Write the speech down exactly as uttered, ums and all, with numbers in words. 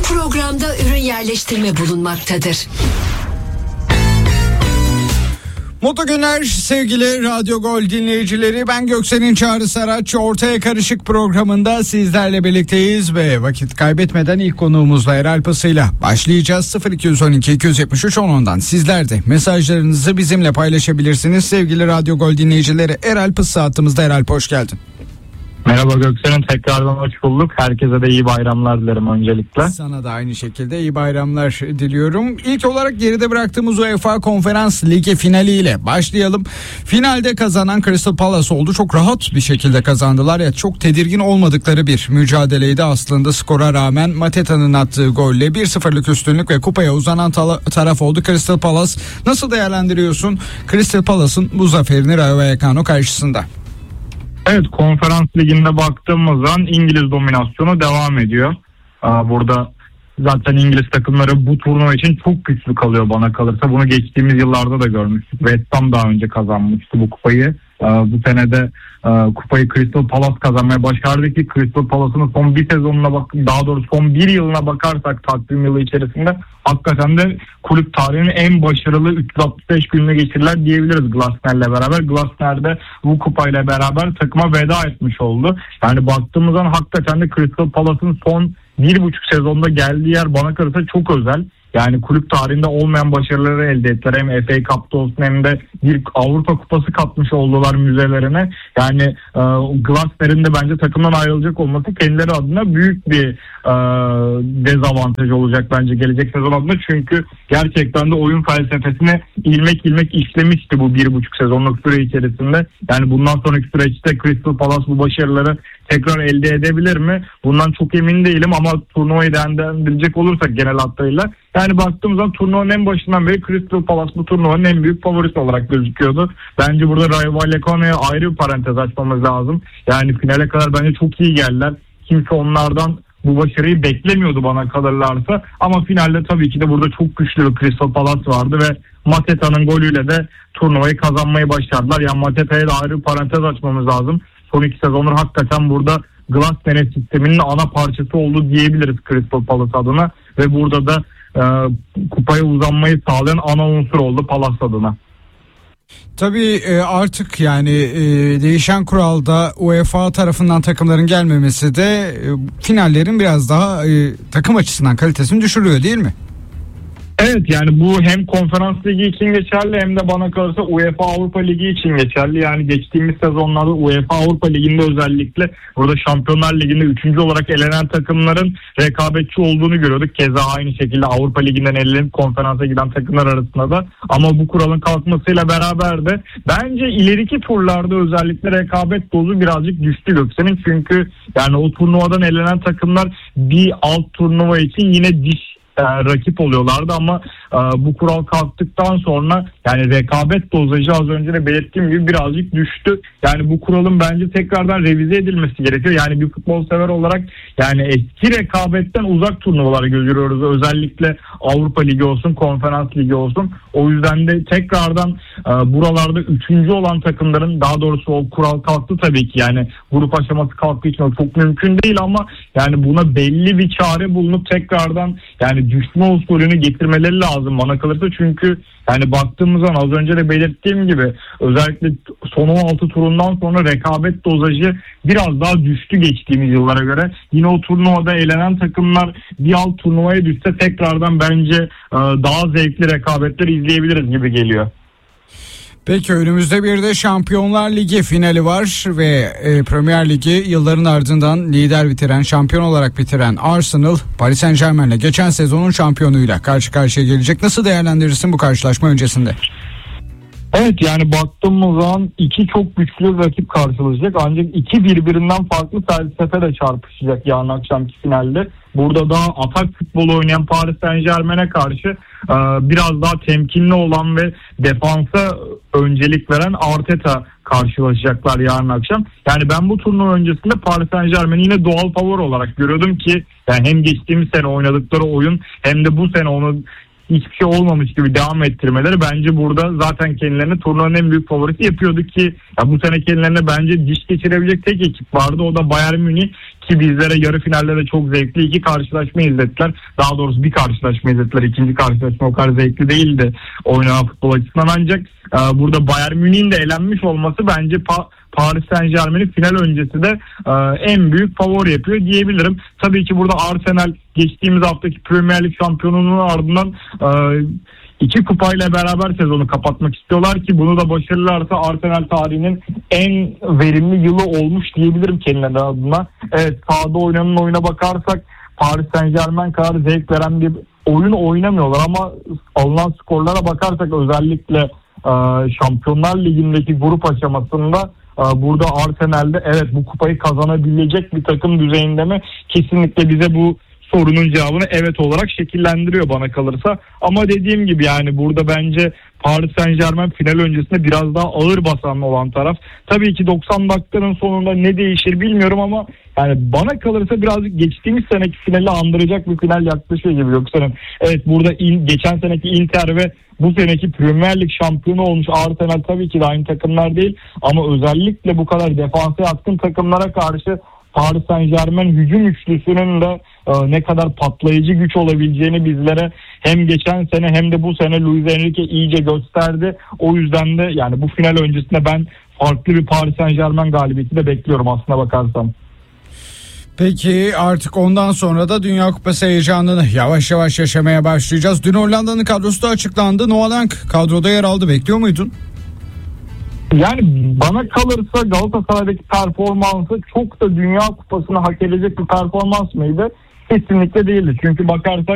programda ürün yerleştirme bulunmaktadır. Mutlu günler sevgili Radyo Gol dinleyicileri. Ben Göksel'in Çağrı Saraç. Ortaya Karışık programında sizlerle birlikteyiz ve vakit kaybetmeden ilk konuğumuzla Erel Pası'yla başlayacağız. sıfır iki on iki iki yetmiş üç on ondan sizler de mesajlarınızı bizimle paylaşabilirsiniz. Sevgili Radyo Gol dinleyicileri, Erel Pası hattımızda. Erel, hoş geldin. Merhaba Göksel'in, tekrardan hoş bulduk. Herkese de iyi bayramlar dilerim öncelikle. Sana da aynı şekilde iyi bayramlar diliyorum. İlk olarak geride bıraktığımız UEFA Konferans Ligi finaliyle başlayalım. Finalde kazanan Crystal Palace oldu. Çok rahat bir şekilde kazandılar. Ya çok tedirgin olmadıkları bir mücadeleydi aslında, skora rağmen. Mateta'nın attığı golle bir sıfırlık üstünlük ve kupaya uzanan ta- taraf oldu Crystal Palace. Nasıl değerlendiriyorsun Crystal Palace'ın bu zaferini Rayo Vallecano karşısında? Evet, Konferans Ligi'nde baktığımız zaman İngiliz dominasyonu devam ediyor. Burada zaten İngiliz takımları bu turnuva için çok güçlü kalıyor bana kalırsa. Bunu geçtiğimiz yıllarda da görmüştük. West Ham daha önce kazanmıştı bu kupayı. Bu sene de kupayı Crystal Palace kazanmaya başardı ki Crystal Palace'ın son bir sezonuna bak, daha doğrusu son bir yılına bakarsak takvim yılı içerisinde hakikaten de kulüp tarihinin en başarılı üç yüz altmış beş gününü geçirdiler diyebiliriz Glasner'le beraber. Glasner de bu kupayla beraber takıma veda etmiş oldu. Yani baktığımız zaman hakikaten de Crystal Palace'ın son bir buçuk sezonda geldiği yer bana kalırsa çok özel. Yani kulüp tarihinde olmayan başarıları elde ettiler. Hem F A Cup'ta olsun hem de bir Avrupa Kupası katmış oldular müzelerine. Yani e, Glasner'in de bence takımdan ayrılacak olması kendileri adına büyük bir e, dezavantaj olacak bence gelecek sezon adına. Çünkü gerçekten de oyun felsefesine ilmek ilmek işlemişti bu bir buçuk sezonluk süre içerisinde. Yani bundan sonraki süreçte Crystal Palace bu başarıları tekrar elde edebilir mi? Bundan çok emin değilim ama turnuvayı değerlendirecek olursak genel hatlarıyla, yani baktığımız zaman turnuvanın en başından beri Crystal Palace bu turnuvanın en büyük favorisi olarak gözüküyordu. Bence burada Rayo Vallecano'ya ayrı bir parantez açmamız lazım. Yani finale kadar bence çok iyi geldiler. Kimse onlardan bu başarıyı beklemiyordu bana kalırlarsa. Ama finalde tabii ki de burada çok güçlü bir Crystal Palace vardı ve Mateta'nın golüyle de turnuvayı kazanmayı başardılar. Yani Mateta'ya da ayrı bir parantez açmamız lazım. Son iki sezonlar hakikaten burada Glasner sisteminin ana parçası oldu diyebiliriz Crystal Palace adına. Ve burada da e, kupaya uzanmayı sağlayan ana unsur oldu Palace adına. Tabii artık yani değişen kuralda UEFA tarafından takımların gelmemesi de finallerin biraz daha takım açısından kalitesini düşürüyor değil mi? Evet, yani bu hem Konferans Ligi için geçerli hem de bana kalırsa UEFA Avrupa Ligi için geçerli. Yani geçtiğimiz sezonlarda UEFA Avrupa Ligi'nde özellikle burada Şampiyonlar Ligi'nde üçüncü olarak elenen takımların rekabetçi olduğunu görüyorduk. Keza aynı şekilde Avrupa Ligi'nden elenip konferansa giden takımlar arasında da. Ama bu kuralın kalkmasıyla beraber de bence ileriki turlarda özellikle rekabet dozu birazcık düştü Göksel'in. Çünkü yani o turnuvadan elenen takımlar bir alt turnuva için yine diş E, rakip oluyorlardı ama e, bu kural kalktıktan sonra yani rekabet dozajı az önce de belirttiğim gibi birazcık düştü. Yani bu kuralın bence tekrardan revize edilmesi gerekiyor. Yani bir futbol sever olarak yani eski rekabetten uzak turnuvaları görüyoruz. Özellikle Avrupa Ligi olsun, Konferans Ligi olsun. O yüzden de tekrardan e, buralarda üçüncü olan takımların, daha doğrusu o kural kalktı tabii ki. Yani grup aşaması kalktığı için o çok mümkün değil ama yani buna belli bir çare bulunup tekrardan yani düşme usulünü getirmeleri lazım bana kalırsa. Çünkü yani baktığımız zaman az önce de belirttiğim gibi özellikle son on altı turundan sonra rekabet dozajı biraz daha düştü geçtiğimiz yıllara göre. Yine o turnuvada elenen takımlar bir alt turnuvaya düşse tekrardan bence daha zevkli rekabetler izleyebiliriz gibi geliyor. Peki önümüzde bir de Şampiyonlar Ligi finali var ve e, Premier Ligi yılların ardından lider bitiren, şampiyon olarak bitiren Arsenal, Paris Saint-Germain'le geçen sezonun şampiyonuyla karşı karşıya gelecek. Nasıl değerlendirirsin bu karşılaşma öncesinde? Evet, yani baktığımız zaman iki çok güçlü rakip karşılaşacak ancak iki birbirinden farklı felsefe de çarpışacak yarın akşamki finalde. Burada daha atak futbolu oynayan Paris Saint-Germain'e karşı e, biraz daha temkinli olan ve defansa öncelik veren Arteta karşılaşacaklar yarın akşam. Yani ben bu turnuva öncesinde Paris Saint-Germain'i yine doğal favori olarak görüyordum ki yani hem geçtiğimiz sene oynadıkları oyun hem de bu sene onu hiçbir şey olmamış gibi devam ettirmeleri bence burada zaten kendilerini turnuvanın en büyük favorisi yapıyordu ki ya bu sene kendilerine bence diş geçirebilecek tek ekip vardı. O da Bayern Münih ki bizlere yarı finalde de çok zevkli iki karşılaşma izlettiler. Daha doğrusu bir karşılaşma izlettiler. İkinci karşılaşma o kadar zevkli değildi oynanan futbol açısından, ancak e, burada Bayern Münih'in de elenmiş olması bence pa- Paris Saint-Germain'i final öncesi de e, en büyük favori yapıyor diyebilirim. Tabii ki burada Arsenal geçtiğimiz haftaki Premier Lig şampiyonluğunun ardından e, iki kupayla beraber sezonu kapatmak istiyorlar ki bunu da başarırlarsa Arsenal tarihinin en verimli yılı olmuş diyebilirim kendileri adına. Evet, sahada oynanan oyuna bakarsak Paris Saint-Germain kadar zevk veren bir oyun oynamıyorlar ama alınan skorlara bakarsak özellikle e, Şampiyonlar Ligi'ndeki grup aşamasında e, burada Arsenal'de evet bu kupayı kazanabilecek bir takım düzeyinde mi? Kesinlikle bize bu sorunun cevabını evet olarak şekillendiriyor bana kalırsa. Ama dediğim gibi yani burada bence Paris Saint-Germain final öncesinde biraz daha ağır basan olan taraf. Tabii ki doksan dakikanın sonunda ne değişir bilmiyorum ama yani bana kalırsa birazcık geçtiğimiz seneki finali andıracak bir final yaklaşıyor gibi. Yoksa evet burada il, geçen seneki Inter ve bu seneki Premier Lig şampiyonu olmuş Arsenal tabii ki de aynı takımlar değil ama özellikle bu kadar defansa yatkın takımlara karşı Paris Saint-Germain hücum üçlüsünün de e, ne kadar patlayıcı güç olabileceğini bizlere hem geçen sene hem de bu sene Luis Enrique iyice gösterdi. O yüzden de yani bu final öncesinde ben farklı bir Paris Saint-Germain galibiyeti de bekliyorum aslına bakarsam. Peki artık ondan sonra da Dünya Kupası heyecanını yavaş yavaş yaşamaya başlayacağız. Dün Hollanda'nın kadrosu da açıklandı. Noah Lang kadroda yer aldı. Bekliyor muydun? Yani bana kalırsa Galatasaray'daki performansı çok da Dünya Kupası'nı hak edecek bir performans mıydı? Kesinlikle değildi. Çünkü bakarsak